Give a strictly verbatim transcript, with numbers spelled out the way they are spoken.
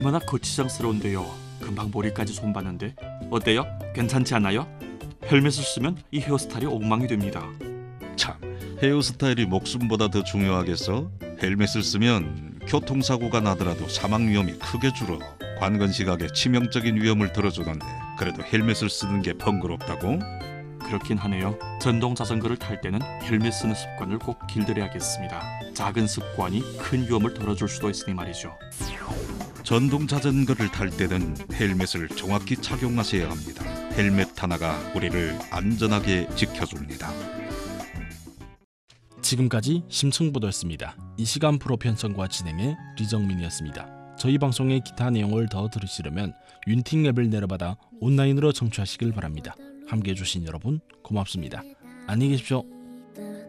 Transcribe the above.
얼마나 거치장스러운데요. 금방 머리까지 손봤는데 어때요? 괜찮지 않아요? 헬멧을 쓰면 이 헤어스타일이 엉망이 됩니다. 참, 헤어스타일이 목숨보다 더 중요하겠어? 헬멧을 쓰면 교통사고가 나더라도 사망 위험이 크게 줄어. 관건 시각에 치명적인 위험을 덜어주는데 그래도 헬멧을 쓰는 게 번거롭다고? 그렇긴 하네요. 전동 자전거를 탈 때는 헬멧 쓰는 습관을 꼭 길들여야겠습니다. 작은 습관이 큰 위험을 덜어줄 수도 있으니 말이죠. 전동 자전거를 탈 때는 헬멧을 정확히 착용하셔야 합니다. 헬멧 하나가 우리를 안전하게 지켜줍니다. 지금까지 심층보도였습니다. 이 시간 프로 편성과 진행의 리정민이었습니다. 저희 방송의 기타 내용을 더 들으시려면 윤팅 앱을 내려받아 온라인으로 청취하시길 바랍니다. 함께해 주신 여러분 고맙습니다. 안녕히 계십시오.